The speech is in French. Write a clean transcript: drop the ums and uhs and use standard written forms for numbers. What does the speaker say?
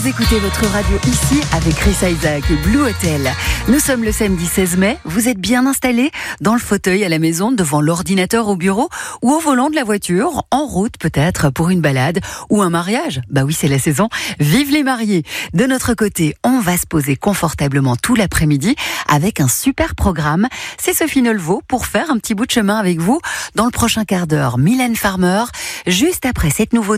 Vous écoutez votre radio ici avec Chris Isaac, Blue Hotel. Nous sommes le samedi 16 mai. Vous êtes bien installé dans le fauteuil à la maison, devant l'ordinateur au bureau ou au volant de la voiture, en route peut-être pour une balade ou un mariage. Bah oui, c'est la saison. Vive les mariés. De notre côté, on va se poser confortablement tout l'après-midi avec un super programme. C'est Sophie Nolveau pour faire un petit bout de chemin avec vous dans le prochain quart d'heure. Mylène Farmer, juste après cette nouveauté.